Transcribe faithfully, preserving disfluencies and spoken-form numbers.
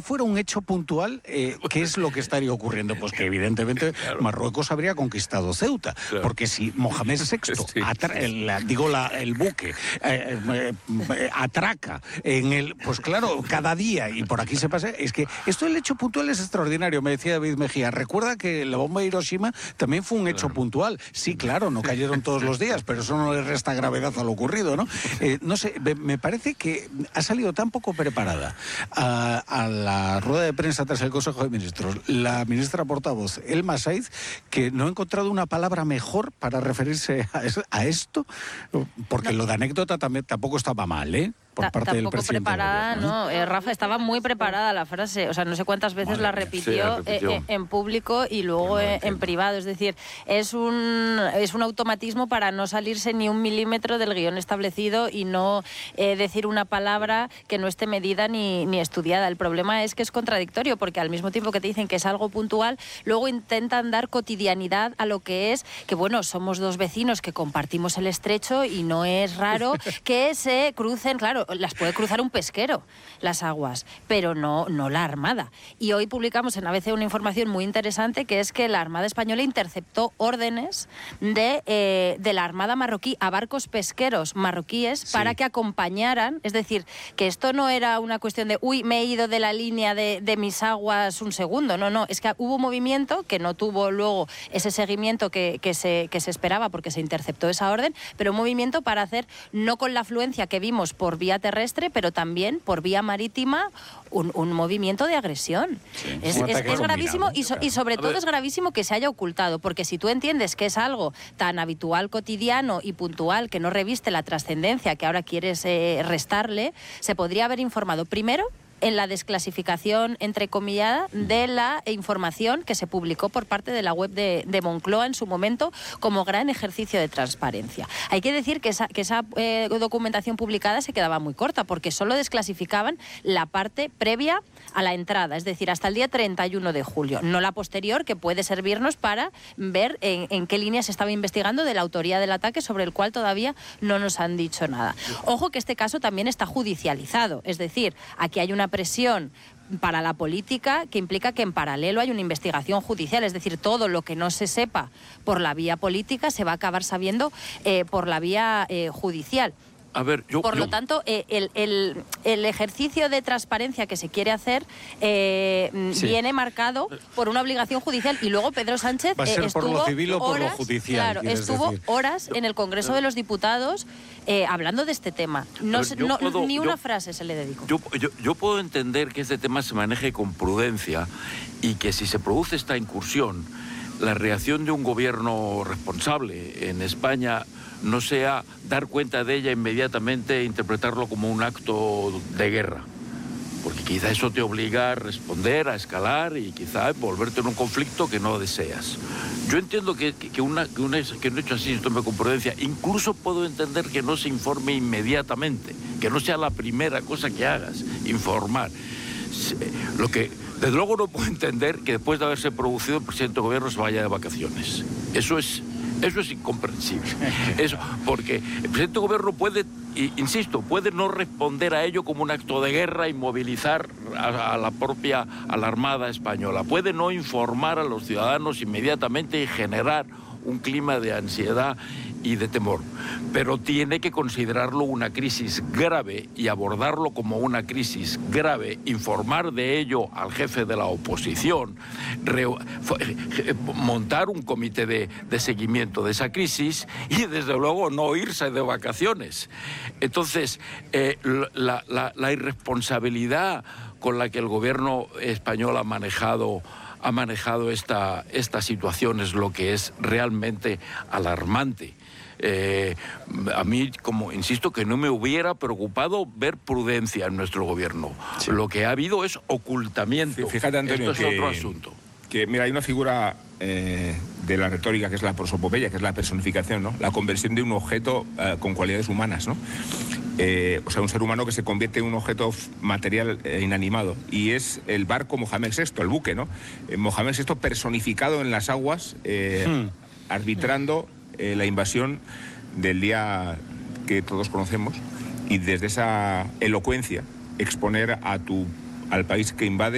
fuera un hecho puntual, eh, ¿qué es lo que estaría ocurriendo? Pues que evidentemente claro. Marruecos habría conquistado Ceuta, claro. porque si Mohamed sexto, sí, atra sí. La, digo la, el buque, eh, eh, eh, atraca en el, pues claro, cada día, y por aquí se pasa, es que esto del hecho puntual es extraordinario, me decía David Mejía. Recuerda que la bomba de Hiroshima también fue un hecho claro. puntual. Sí, claro, no cayeron todos los días, pero eso no le resta gravedad a lo ocurrido, ¿no? Eh, no sé, me parece que ha salido tan poco preparada a, a la rueda de prensa tras el Consejo de Ministros la ministra portavoz Elma Saiz, que no he encontrado una palabra mejor para referirse a, a esto, porque no. lo de anécdota también tampoco estaba mal, ¿eh? Por parte del presidente preparada, del gobierno, ¿no? Eh, Rafa, estaba muy preparada la frase, o sea, no sé cuántas veces Madre la repitió, sí, la repitió. Eh, en público y luego eh, en privado, es decir, es un, es un automatismo para no salirse ni un milímetro del guión establecido y no eh, decir una palabra que no esté medida ni, ni estudiada. El problema es que es contradictorio, porque al mismo tiempo que te dicen que es algo puntual, luego intentan dar cotidianidad a lo que es, que bueno, somos dos vecinos que compartimos el estrecho y no es raro que se crucen, claro, las puede cruzar un pesquero, las aguas, pero no, no la Armada. Y hoy publicamos en A B C una información muy interesante, que es que la Armada Española interceptó órdenes de, eh, de la Armada marroquí a barcos pesqueros marroquíes sí. para que acompañaran, es decir, que esto no era una cuestión de, uy, me he ido de la línea de, de mis aguas un segundo, no, no, es que hubo un movimiento que no tuvo luego ese seguimiento que, que, se, que se esperaba porque se interceptó esa orden, pero un movimiento para hacer, no con la afluencia que vimos por vía terrestre, pero también por vía marítima, un, un movimiento de agresión. Sí, es, es, es gravísimo y, so, y sobre todo es gravísimo que se haya ocultado, porque si tú entiendes que es algo tan habitual, cotidiano y puntual, que no reviste la trascendencia que ahora quieres eh, restarle, se podría haber informado primero en la desclasificación, entrecomillada, de la información que se publicó por parte de la web de, de Moncloa en su momento como gran ejercicio de transparencia. Hay que decir que esa, que esa eh, documentación publicada se quedaba muy corta, porque solo desclasificaban la parte previa a la entrada, es decir, hasta el día treinta y uno de julio, no la posterior, que puede servirnos para ver en, en qué línea se estaba investigando de la autoría del ataque, sobre el cual todavía no nos han dicho nada. Ojo que este caso también está judicializado, es decir, aquí hay una presión para la política que implica que en paralelo hay una investigación judicial, es decir, todo lo que no se sepa por la vía política se va a acabar sabiendo eh, por la vía eh, judicial. A ver, yo, Por yo... lo tanto, eh, el, el, el ejercicio de transparencia que se quiere hacer eh, sí. viene marcado por una obligación judicial, y luego Pedro Sánchez ¿Va a ser eh, estuvo por lo civil o por horas, lo judicial? Claro, estuvo decir? horas en el Congreso de los Diputados eh, hablando de este tema. No, ver, no, puedo, ni una yo, frase se le dedicó. Yo, yo, yo puedo entender que este tema se maneje con prudencia y que si se produce esta incursión, la reacción de un gobierno responsable en España no sea dar cuenta de ella inmediatamente e interpretarlo como un acto de guerra. Porque quizá eso te obliga a responder, a escalar y quizá volverte en un conflicto que no deseas. Yo entiendo que, que, una, que, una, que un hecho así se tome con prudencia. Incluso puedo entender que no se informe inmediatamente, que no sea la primera cosa que hagas, informar. Lo que, desde luego, no puedo entender que después de haberse producido el presidente del gobierno se vaya de vacaciones. Eso es... Eso es incomprensible. Eso, porque el presidente del gobierno puede, insisto, puede no responder a ello como un acto de guerra y movilizar a, a la propia, a la Armada Española. Puede no informar a los ciudadanos inmediatamente y generar un clima de ansiedad y de temor, pero tiene que considerarlo una crisis grave y abordarlo como una crisis grave, informar de ello al jefe de la oposición, re, montar un comité de, de seguimiento de esa crisis y desde luego no irse de vacaciones. Entonces, eh, la, la, la irresponsabilidad con la que el gobierno español ha manejado ha manejado esta, esta situación es lo que es realmente alarmante. Eh, a mí, como insisto, que no me hubiera preocupado ver prudencia en nuestro gobierno. Sí. Lo que ha habido es ocultamiento. Sí, fíjate, Antonio, esto es que, otro asunto. Que, mira, hay una figura eh, de la retórica que es la prosopopeya, que es la personificación, ¿no? La conversión de un objeto eh, con cualidades humanas, ¿no? Eh, o sea, un ser humano que se convierte en un objeto material eh, inanimado. Y es el barco Mohamed sexto, el buque, ¿no? Eh, Mohamed sexto personificado en las aguas, eh, hmm. arbitrando eh, la invasión del día que todos conocemos, y desde esa elocuencia exponer a tu, al país que invade